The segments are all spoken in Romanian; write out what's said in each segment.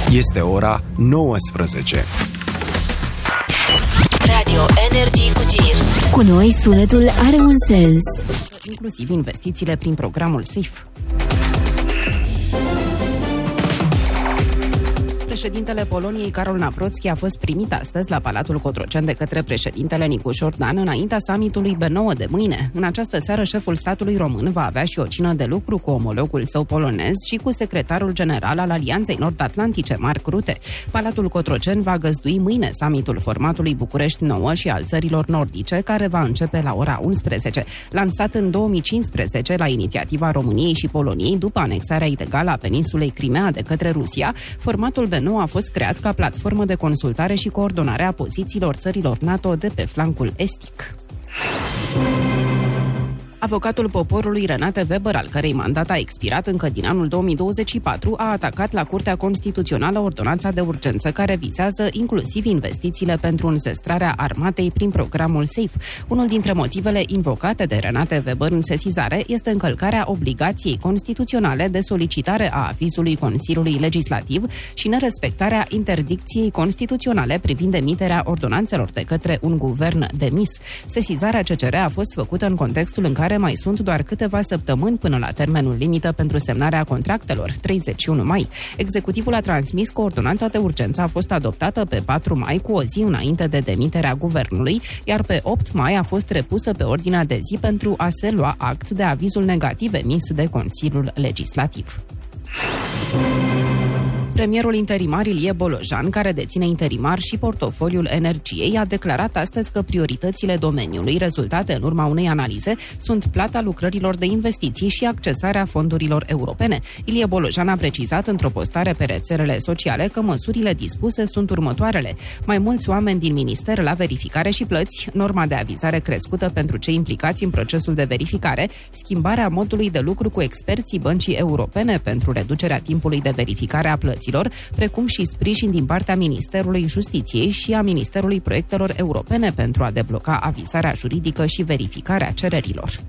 Este ora 19. Radio Energy cu GIR. Cu noi sunetul are un sens. Inclusiv investițiile prin programul SAFE. Președintele Poloniei, Karol Nawrocki, a fost primit astăzi la Palatul Cotroceni de către președintele Nicu Șordan înaintea summitului B9 de mâine. În această seară, șeful statului român va avea și o cină de lucru cu omologul său polonez și cu secretarul general al Alianței Nord-Atlantice, Mark Rutte. Palatul Cotroceni va găzdui mâine summitul formatului București 9 și al țărilor nordice, care va începe la ora 11. Lansat în 2015 la inițiativa României și Poloniei după anexarea ilegală a peninsulei Crimea de către Rusia, formatul B9 a fost creat ca platformă de consultare și coordonare a pozițiilor țărilor NATO de pe flancul estic. Avocatul poporului Renate Weber, al cărei mandat a expirat încă din anul 2024, a atacat la Curtea Constituțională ordonanța de urgență care vizează inclusiv investițiile pentru înzestrarea armatei prin programul SAFE. Unul dintre motivele invocate de Renate Weber în sesizare este încălcarea obligației constituționale de solicitare a avizului Consiliului Legislativ și nerespectarea interdicției constituționale privind emiterea ordonanțelor de către un guvern demis. Sesizarea CCR a fost făcută în contextul în care mai sunt doar câteva săptămâni până la termenul limită pentru semnarea contractelor, 31 mai. Executivul a transmis că ordonanța de urgență a fost adoptată pe 4 mai, cu o zi înainte de demiterea guvernului, iar pe 8 mai a fost repusă pe ordinea de zi pentru a se lua act de avizul negativ emis de Consiliul Legislativ. Premierul interimar Ilie Bolojan, care deține interimar și portofoliul energiei, a declarat astăzi că prioritățile domeniului rezultate în urma unei analize sunt plata lucrărilor de investiții și accesarea fondurilor europene. Ilie Bolojan a precizat într-o postare pe rețelele sociale că măsurile dispuse sunt următoarele: mai mulți oameni din minister la verificare și plăți, norma de avizare crescută pentru cei implicați în procesul de verificare, schimbarea modului de lucru cu experții Băncii Europene pentru reducerea timpului de verificare a plăților, precum și sprijin din partea Ministerului Justiției și a Ministerului Proiectelor Europene pentru a debloca avizarea juridică și verificarea cererilor.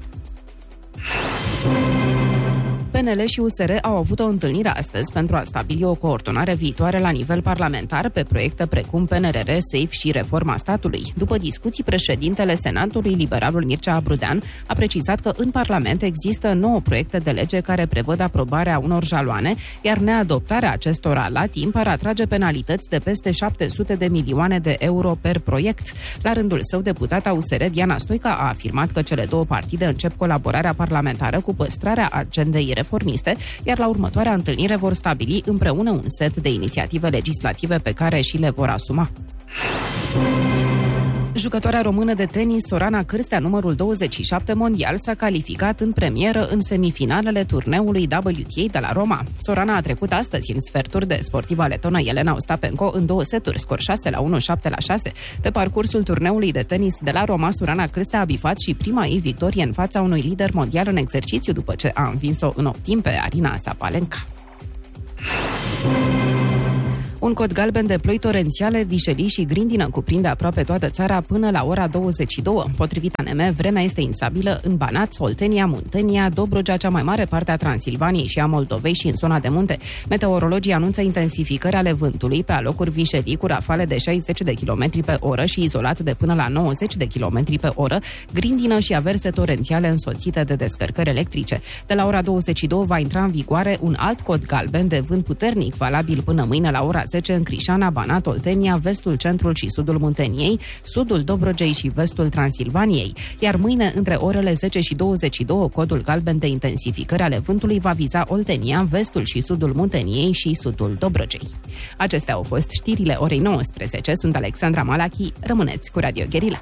PNL și USR au avut o întâlnire astăzi pentru a stabili o coordonare viitoare la nivel parlamentar pe proiecte precum PNRR, SAFE și reforma statului. După discuții, președintele Senatului, liberalul Mircea Brudean, a precizat că în Parlament există 9 proiecte de lege care prevăd aprobarea unor jaloane, iar neadoptarea acestora la timp ar atrage penalități de peste 700 de milioane de euro per proiect. La rândul său, deputata USR Diana Stoica a afirmat că cele două partide încep colaborarea parlamentară cu păstrarea agendei reformiste, iar la următoarea întâlnire vor stabili împreună un set de inițiative legislative pe care și le vor asuma. Jucătoarea română de tenis Sorana Cârstea, numărul 27 mondial, s-a calificat în premieră în semifinalele turneului WTA de la Roma. Sorana a trecut astăzi în sferturi de sportiva letonă Elena Ostapenko în 2 seturi, scor 6-1, 7-6. Pe parcursul turneului de tenis de la Roma, Sorana Cârstea a bifat și prima ei victorie în fața unui lider mondial în exercițiu după ce a învins-o în optim pe Arina Sabalenka. Un cod galben de ploi torențiale, vișelii și grindină cuprinde aproape toată țara până la ora 22. Potrivit ANM, vremea este instabilă în Banat, Oltenia, Muntenia, Dobrogea, cea mai mare parte a Transilvaniei și a Moldovei și în zona de munte. Meteorologii anunță intensificări ale vântului, pe alocuri vișelii cu rafale de 60 de km pe oră și izolat de până la 90 de km pe oră, grindină și averse torențiale însoțite de descărcări electrice. De la ora 22 va intra în vigoare un alt cod galben de vânt puternic, valabil până mâine la ora 10 în Crișana, Banat, Oltenia, vestul, centrul și sudul Munteniei, sudul Dobrogei și vestul Transilvaniei. Iar mâine, între orele 10 și 22, codul galben de intensificări ale vântului va viza Oltenia, vestul și sudul Munteniei și sudul Dobrogei. Acestea au fost știrile orei 19. Sunt Alexandra Malachi. Rămâneți cu Radio Guerilla.